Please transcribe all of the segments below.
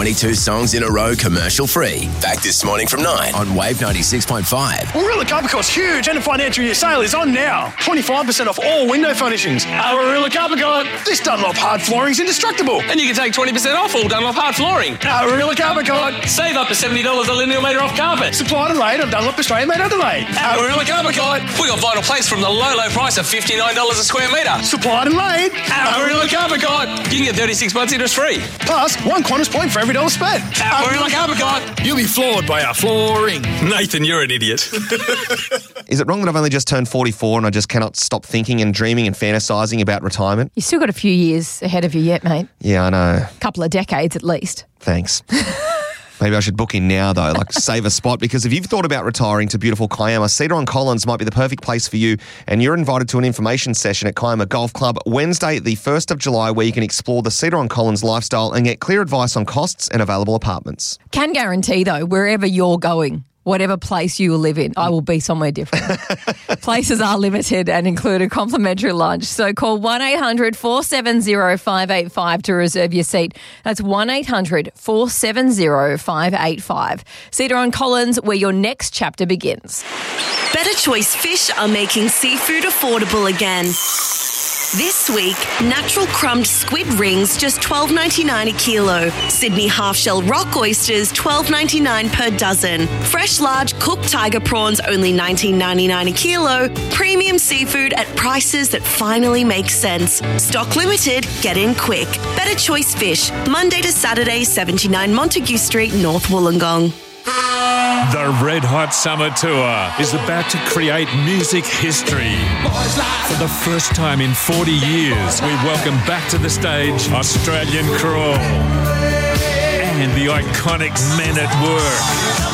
22 songs in a row commercial free. Back this morning from 9 on Wave 96.5. Warilla Carpet Court's huge end of financial year sale is on now. 25% off all window furnishings. Our Warilla Carpet Court. This Dunlop hard flooring is indestructible. And you can take 20% off all Dunlop hard flooring. Our Warilla Carpet Court. Save up to $70 a linear metre off carpet. Supplied and laid on Dunlop Australia made Adelaide. Our Warilla Carpet Court. We got vinyl plates from the low price of $59 a square metre. Supplied and laid. Our Warilla Carpet Court. You can get 36 months interest free. Plus, one Qantas point for every dollar spent. Our Warilla Carpet Court. You'll be floored by our flooring. Nathan, you're an idiot. Is it wrong that I've only just turned 44 and I just cannot stop thinking and dreaming and fantasising about retirement? You've still got a few years ahead of you yet, mate. Yeah, I know. A couple of decades at least. Thanks. Maybe I should book in now, though, save a spot, because if you've thought about retiring to beautiful Kiama, Cedar-on-Collins might be the perfect place for you, and you're invited to an information session at Kiama Golf Club Wednesday, the 1st of July, where you can explore the Cedar-on-Collins lifestyle and get clear advice on costs and available apartments. Can guarantee, though, wherever you're going, whatever place you will live in, I will be somewhere different. Places are limited and include a complimentary lunch. So call 1-800-470-585 to reserve your seat. That's 1-800-470-585. Cedar-on-Collins, where your next chapter begins. Better Choice Fish are making seafood affordable again. This week, natural crumbed squid rings just $12.99 a kilo. Sydney half-shell rock oysters $12.99 per dozen. Fresh large cooked tiger prawns only $19.99 a kilo. Premium seafood at prices that finally make sense. Stock limited, get in quick. Better Choice Fish, Monday to Saturday, 79 Montague Street, North Wollongong. The Red Hot Summer Tour is about to create music history. For the first time in 40 years, we welcome back to the stage Australian Crawl and the iconic Men at Work.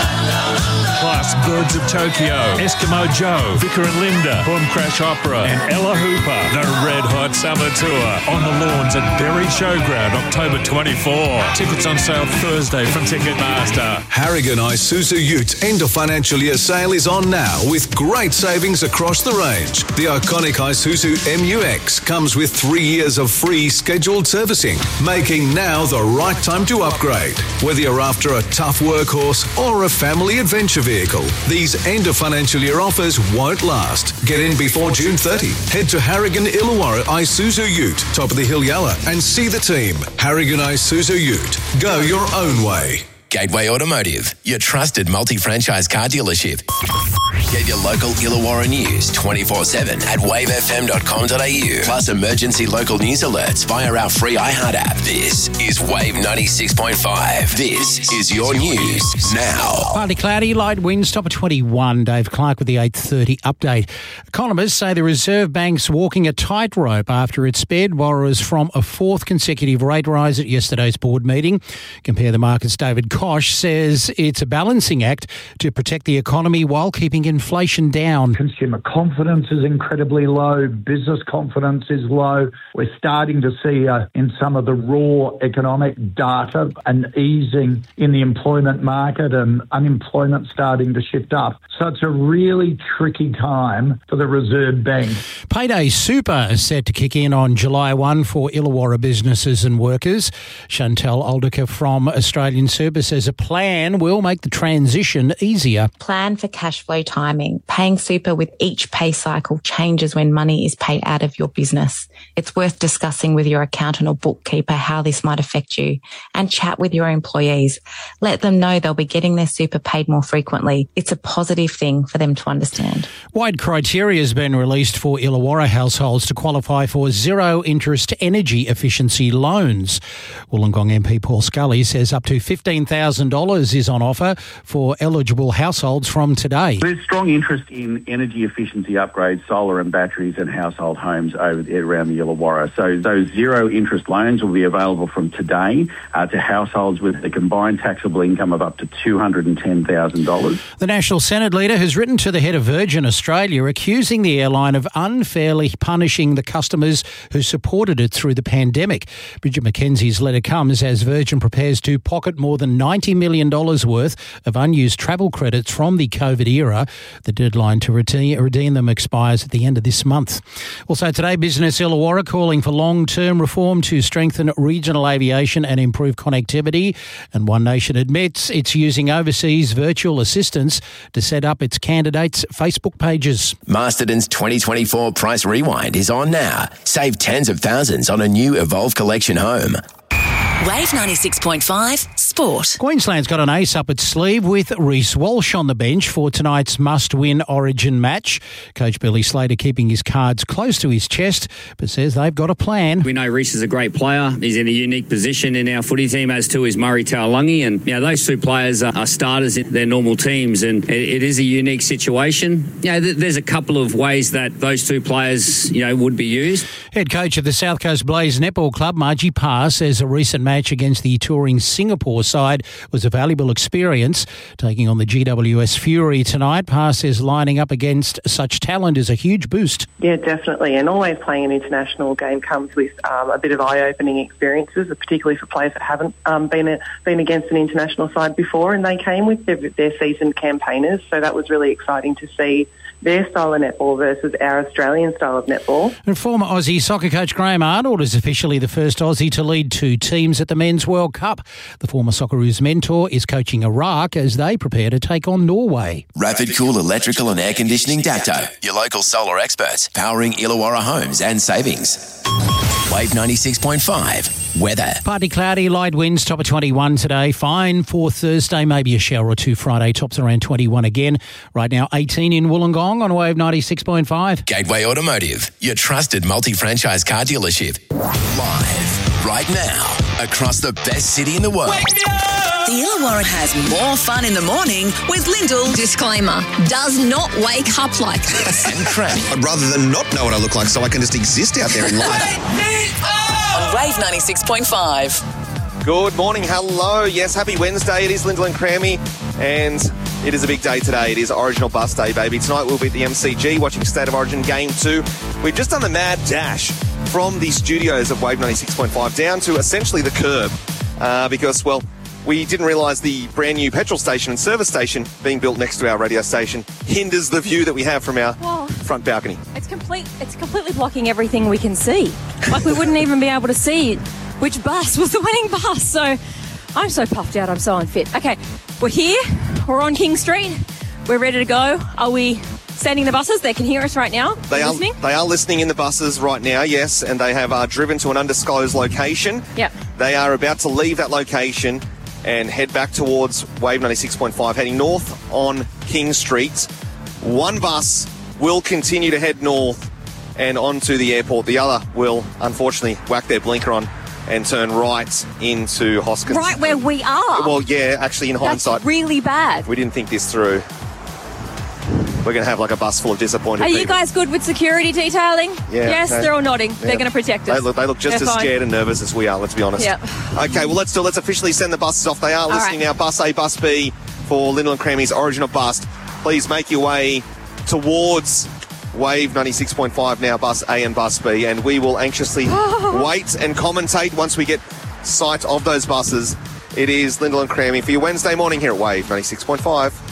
Plus Birds of Tokyo, Eskimo Joe, Vicar and Linda, Boom Crash Opera and Ella Hooper. The Red Hot Summer Tour on the lawns at Berry Showground, October 24. Tickets on sale Thursday from Ticketmaster. Harrigan Isuzu Ute end of financial year sale is on now with great savings across the range. The iconic Isuzu MUX comes with 3 years of free scheduled servicing, making now the right time to upgrade. Whether you're after a tough workhorse or a family adventure vehicle, these end of financial year offers won't last. Get in before June 30. Head to Harrigan Illawarra Isuzu Ute, top of the hill Yalla, and see the team. Harrigan Isuzu Ute. Go your own way. Gateway Automotive, your trusted multi-franchise car dealership. Get your local Illawarra news 24/7 at wavefm.com.au. Plus emergency local news alerts via our free iHeart app. This is Wave 96.5. This is your news now. Partly cloudy, light winds, top of 21. Dave Clark with the 8:30 update. Economists say the Reserve Bank's walking a tightrope after it spared borrowers from a fourth consecutive rate rise at yesterday's board meeting. Compare the Markets' David Koch says it's a balancing act to protect the economy while keeping inflation down. Consumer confidence is incredibly low. Business confidence is low. We're starting to see in some of the raw economic data an easing in the employment market and unemployment starting to shift up. So it's a really tricky time for the Reserve Bank. Payday Super is set to kick in on July 1 for Illawarra businesses and workers. Chantel Aldica from Australian Super says a plan will make the transition easier. Plan for cash flow timing. Paying super with each pay cycle changes when money is paid out of your business. It's worth discussing with your accountant or bookkeeper how this might affect you, and chat with your employees. Let them know they'll be getting their super paid more frequently. It's a positive thing for them to understand. Wide criteria has been released for Illawarra households to qualify for zero-interest energy efficiency loans. Wollongong MP Paul Scully says up to $15,000 is on offer for eligible households from today. There's strong interest in energy efficiency upgrades, solar and batteries and household homes around the Illawarra. So those zero interest loans will be available from today to households with a combined taxable income of up to $210,000. The National Senate leader has written to the head of Virgin Australia accusing the airline of unfairly punishing the customers who supported it through the pandemic. Bridget McKenzie's letter comes as Virgin prepares to pocket more than $90 million worth of unused travel credits from the COVID era The deadline to redeem them expires at the end of this month. Also today, Business Illawarra calling for long-term reform to strengthen regional aviation and improve connectivity. And One Nation admits it's using overseas virtual assistants to set up its candidates' Facebook pages. Masterton's 2024 Price Rewind is on now. Save tens of thousands on a new Evolve Collection home. Wave 96.5 Sport. Queensland's got an ace up its sleeve with Reece Walsh on the bench for tonight's must-win Origin match. Coach Billy Slater keeping his cards close to his chest, but says they've got a plan. We know Reece is a great player. He's in a unique position in our footy team, as too is Murray Taulagi. And those two players are starters in their normal teams, and it is a unique situation. There's a couple of ways that those two players, would be used. Head coach of the South Coast Blaze Netball Club, Margie Parr, says a recent match against the touring Singapore side was a valuable experience. Taking on the GWS Fury tonight, Parr says lining up against such talent is a huge boost. Yeah, definitely. And always playing an international game comes with a bit of eye-opening experiences, particularly for players that haven't been against an international side before. And they came with their seasoned campaigners, so that was really exciting to see their style of netball versus our Australian style of netball. And former Aussie soccer coach Graham Arnold is officially the first Aussie to lead two teams at the Men's World Cup. The former Socceroos mentor is coaching Iraq as they prepare to take on Norway. Rapid Cool Electrical and Air Conditioning Dacto, your local solar experts, powering Illawarra homes and savings. Wave 96.5 weather. Partly cloudy, light winds, top of 21 today. Fine for Thursday, maybe a shower or two Friday, tops around 21 again. Right now 18 in Wollongong on Wave 96.5. Gateway Automotive, your trusted multi-franchise car dealership. Live right now across the best city in the world. The Illawarra has more fun in the morning with Lyndall. Disclaimer, does not wake up like this. And Cranny. I'd rather than not know what I look like so I can just exist out there in life. On Wave 96.5. Good morning, hello. Yes, happy Wednesday. It is Lyndall and Crammy, and it is a big day today. It is Original Bus Day, baby. Tonight we'll be at the MCG watching State of Origin Game 2. We've just done the mad dash from the studios of Wave 96.5 down to essentially the curb because, well, we didn't realise the brand new petrol station and service station being built next to our radio station hinders the view that we have from our front balcony. It's completely blocking everything we can see. Like we wouldn't even be able to see which bus was the winning bus. So I'm so puffed out. I'm so unfit. Okay, we're here. We're on King Street. We're ready to go. Are we sending the buses? They can hear us right now. They are listening in the buses right now, yes, and they have driven to an undisclosed location. Yep. They are about to leave that location and head back towards Wave 96.5, heading north on King Street. One bus will continue to head north and onto the airport. The other will, unfortunately, whack their blinker on and turn right into Hoskins. Right where we are. Well, yeah, actually, in hindsight. That's really bad. We didn't think this through. We're going to have like a bus full of disappointed people. Are you guys good with security detailing? Yeah. Yes, they're all nodding. Yeah. They're going to protect us. They look just as scared and nervous as we are, let's be honest. Yeah. Okay, well, let's officially send the buses off. They are listening now. Bus A, Bus B for Lyndall and Crammy's Origin of Bust. Please make your way towards Wave 96.5 now, Bus A and Bus B, and we will anxiously wait and commentate once we get sight of those buses. It is Lyndall and Crammy for your Wednesday morning here at Wave 96.5.